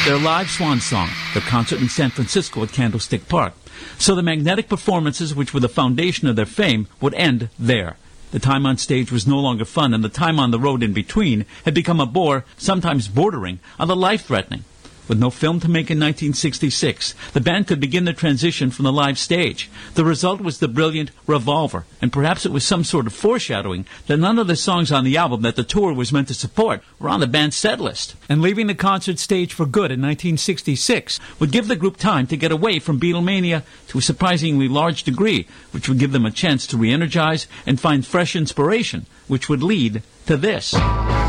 their live swan song, their concert in San Francisco at Candlestick Park. So the magnetic performances, which were the foundation of their fame, would end there. The time on stage was no longer fun, and the time on the road in between had become a bore, sometimes bordering on the life-threatening. With no film to make in 1966, the band could begin the transition from the live stage. The result was the brilliant Revolver, and perhaps it was some sort of foreshadowing that none of the songs on the album that the tour was meant to support were on the band's set list. And leaving the concert stage for good in 1966 would give the group time to get away from Beatlemania to a surprisingly large degree, which would give them a chance to re-energize and find fresh inspiration, which would lead to this.